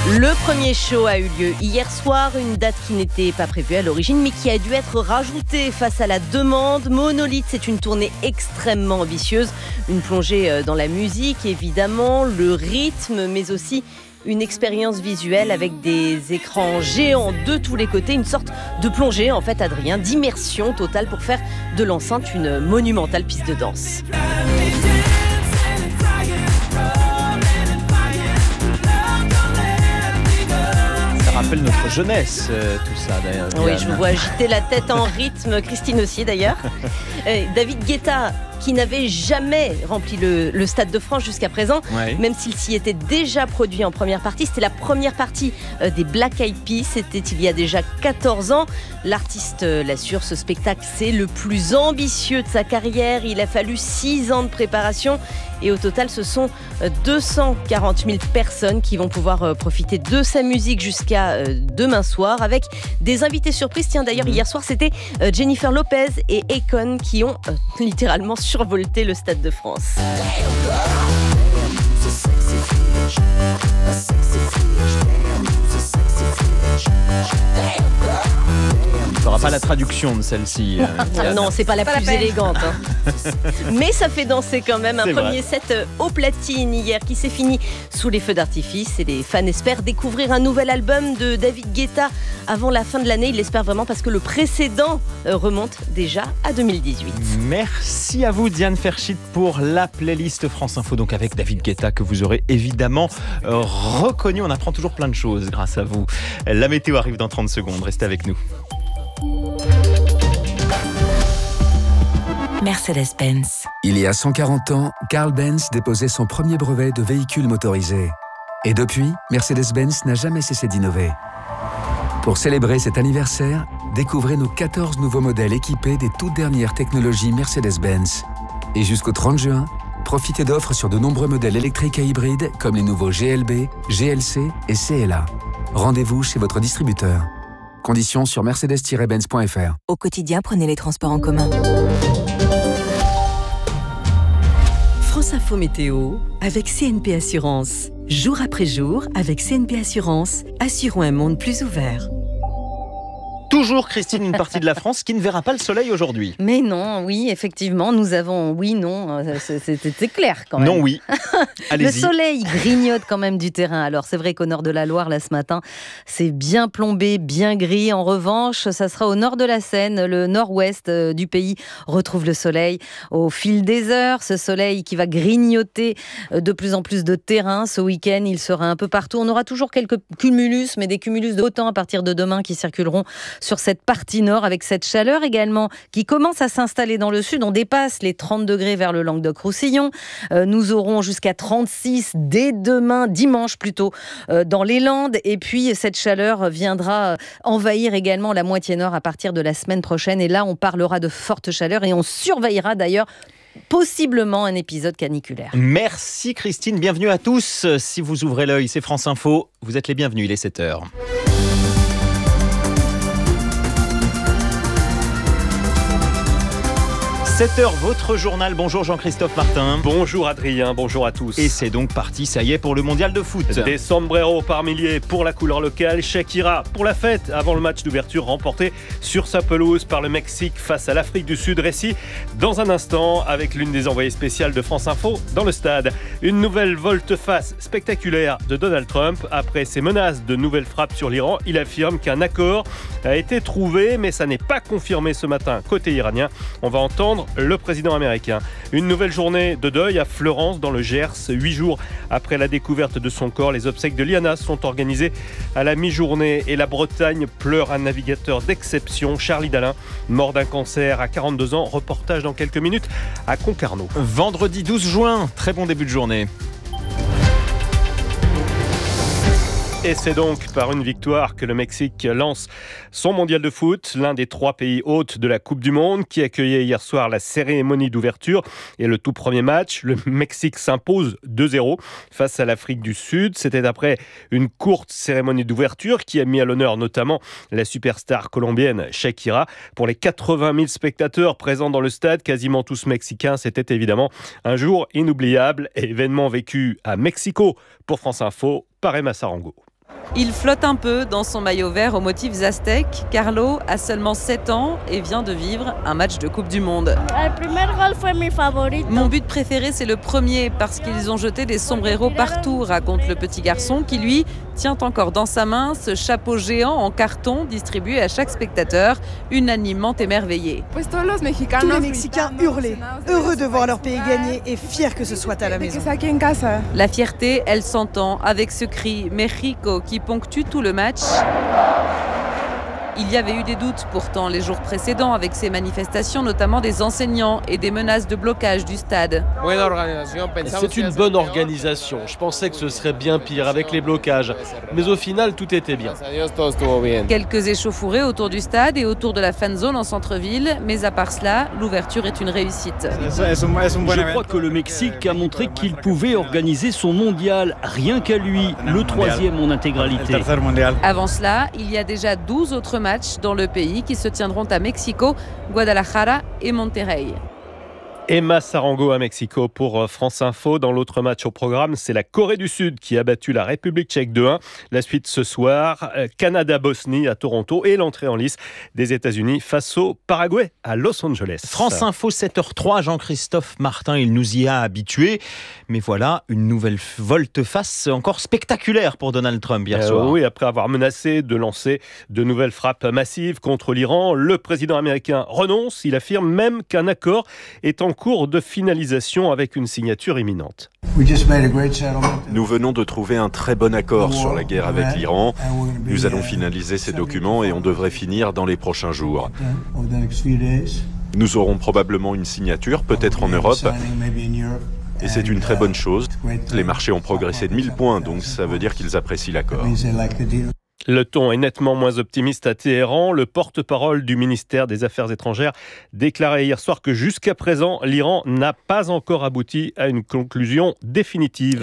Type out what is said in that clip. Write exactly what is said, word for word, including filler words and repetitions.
Le premier show a eu lieu hier soir, une date qui n'était pas prévue à l'origine mais qui a dû être rajoutée face à la demande. Monolith, c'est une tournée extrêmement ambitieuse, une plongée dans la musique évidemment, le rythme mais aussi une expérience visuelle avec des écrans géants de tous les côtés, une sorte de plongée en fait Adrien, d'immersion totale pour faire de l'enceinte une monumentale piste de danse. Rappelle notre jeunesse, euh, tout ça d'ailleurs. Oui, je vous vois agiter la tête en rythme, Christine aussi d'ailleurs. euh, David Guetta, qui n'avait jamais rempli le, le Stade de France jusqu'à présent, ouais. Même s'il s'y était déjà produit en première partie. C'était la première partie euh, des Black Eyed Peas, c'était il y a déjà quatorze ans. L'artiste euh, l'assure, ce spectacle, c'est le plus ambitieux de sa carrière. Il a fallu six ans de préparation et au total, ce sont euh, deux cent quarante mille personnes qui vont pouvoir euh, profiter de sa musique jusqu'à euh, demain soir avec des invités surprises. Tiens, d'ailleurs, mmh. hier soir, c'était euh, Jennifer Lopez et Akon qui ont euh, littéralement survolter le Stade de France. Tu n'auras pas la traduction de celle-ci. Euh, non, c'est pas la pas plus la élégante. Hein. Mais ça fait danser quand même. Un c'est premier vrai. set au platine hier qui s'est fini sous les feux d'artifice. Et les fans espèrent découvrir un nouvel album de David Guetta avant la fin de l'année. Il l'espère vraiment parce que le précédent remonte déjà à deux mille dix-huit. Merci à vous Diane Ferchit pour la playlist France Info, donc avec David Guetta que vous aurez évidemment euh, reconnu. On apprend toujours plein de choses grâce à vous. La météo arrive dans trente secondes. Restez avec nous. Mercedes-Benz. Il y a cent quarante ans, Carl Benz déposait son premier brevet de véhicule motorisé. Et depuis, Mercedes-Benz n'a jamais cessé d'innover. Pour célébrer cet anniversaire, découvrez nos quatorze nouveaux modèles équipés des toutes dernières technologies Mercedes-Benz. Et jusqu'au trente juin, profitez d'offres sur de nombreux modèles électriques et hybrides comme les nouveaux G L B, G L C et C L A. Rendez-vous chez votre distributeur. Conditions sur mercedes tiret benz point f r. Au quotidien, prenez les transports en commun. France Info Météo avec C N P Assurance. Jour après jour, avec C N P Assurance, assurons un monde plus ouvert. Toujours, Christine, une partie de la France qui ne verra pas le soleil aujourd'hui. Mais non, oui, effectivement, nous avons... Oui, non, c'était clair quand même. Non, oui. Allez-y. Le soleil grignote quand même du terrain. Alors, c'est vrai qu'au nord de la Loire, là, ce matin, c'est bien plombé, bien gris. En revanche, ça sera au nord de la Seine, le nord-ouest du pays retrouve le soleil au fil des heures. Ce soleil qui va grignoter de plus en plus de terrain. Ce week-end, il sera un peu partout. On aura toujours quelques cumulus, mais des cumulus de haut temps à partir de demain qui circuleront sur cette partie nord, avec cette chaleur également qui commence à s'installer dans le sud. On dépasse les trente degrés vers le Languedoc-Roussillon. Euh, nous aurons jusqu'à trente-six dès demain, dimanche plutôt, euh, dans les Landes. Et puis, cette chaleur viendra envahir également la moitié nord à partir de la semaine prochaine. Et là, on parlera de forte chaleur et on surveillera d'ailleurs possiblement un épisode caniculaire. Merci Christine, bienvenue à tous. Si vous ouvrez l'œil, c'est France Info. Vous êtes les bienvenus, il est sept heures. sept heures, votre journal. Bonjour Jean-Christophe Martin. Bonjour Adrien, bonjour à tous. Et c'est donc parti, ça y est, pour le mondial de foot. Des sombreros par milliers pour la couleur locale. Shakira pour la fête avant le match d'ouverture remporté sur sa pelouse par le Mexique face à l'Afrique du Sud. Récit dans un instant avec l'une des envoyées spéciales de France Info dans le stade. Une nouvelle volte-face spectaculaire de Donald Trump. Après ses menaces de nouvelles frappes sur l'Iran, il affirme qu'un accord a été trouvé, mais ça n'est pas confirmé ce matin côté iranien. On va entendre le président américain. Une nouvelle journée de deuil à Fleurance dans le Gers. Huit jours après la découverte de son corps, les obsèques de Liana sont organisées à la mi-journée et la Bretagne pleure un navigateur d'exception, Charlie Dalin, mort d'un cancer à quarante-deux ans. Reportage dans quelques minutes à Concarneau. Vendredi douze juin, très bon début de journée. Et c'est donc par une victoire que le Mexique lance son mondial de foot, l'un des trois pays hôtes de la Coupe du Monde, qui accueillait hier soir la cérémonie d'ouverture et le tout premier match. Le Mexique s'impose deux zéro face à l'Afrique du Sud. C'était après une courte cérémonie d'ouverture qui a mis à l'honneur notamment la superstar colombienne Shakira. Pour les quatre-vingt mille spectateurs présents dans le stade, quasiment tous mexicains, c'était évidemment un jour inoubliable. Événement vécu à Mexico pour France Info par Emma Sarango. Il flotte un peu dans son maillot vert aux motifs aztèques. Carlo a seulement sept ans et vient de vivre un match de Coupe du Monde. Mon but préféré, c'est le premier parce qu'ils ont jeté des sombreros partout, raconte le petit garçon qui, lui, tient encore dans sa main ce chapeau géant en carton distribué à chaque spectateur, unanimement émerveillé. Tous les Mexicains hurlaient, heureux de voir leur pays gagner et fiers que ce soit à la maison. La fierté, elle s'entend avec ce cri « México » qui ponctue tout le match. Il y avait eu des doutes pourtant les jours précédents avec ces manifestations, notamment des enseignants et des menaces de blocage du stade. C'est une bonne organisation. Je pensais que ce serait bien pire avec les blocages. Mais au final, tout était bien. Quelques échauffourées autour du stade et autour de la fan zone en centre-ville. Mais à part cela, l'ouverture est une réussite. Je crois que le Mexique a montré qu'il pouvait organiser son mondial, rien qu'à lui, le troisième en intégralité. Avant cela, il y a déjà douze autres matchs dans le pays qui se tiendront à Mexico, Guadalajara et Monterrey. Emma Sarango à Mexico pour France Info. Dans l'autre match au programme, c'est la Corée du Sud qui a battu la République tchèque deux un. La suite ce soir, Canada-Bosnie à Toronto et l'entrée en lice des États-Unis face au Paraguay à Los Angeles. France Info sept heures trois, Jean-Christophe Martin, il nous y a habitués. Mais voilà, une nouvelle volte-face encore spectaculaire pour Donald Trump hier euh, soir. Oui, après avoir menacé de lancer de nouvelles frappes massives contre l'Iran, le président américain renonce. Il affirme même qu'un accord est en cours de finalisation avec une signature imminente. Nous venons de trouver un très bon accord sur la guerre avec l'Iran. Nous allons finaliser ces documents et on devrait finir dans les prochains jours. Nous aurons probablement une signature, peut-être en Europe. Et c'est une très bonne chose. Les marchés ont progressé de mille points, donc ça veut dire qu'ils apprécient l'accord. Le ton est nettement moins optimiste à Téhéran. Le porte-parole du ministère des Affaires étrangères déclarait hier soir que jusqu'à présent, l'Iran n'a pas encore abouti à une conclusion définitive.